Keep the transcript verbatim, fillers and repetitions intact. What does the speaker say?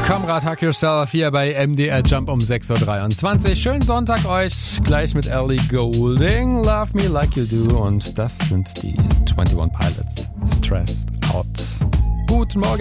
Comrade Hack Yourself hier bei M D R Jump um sechs Uhr dreiundzwanzig. Schönen Sonntag euch. Gleich mit Ellie Goulding. Love Me Like You Do. Und das sind die einundzwanzig Pilots. Stressed Out. Guten Morgen.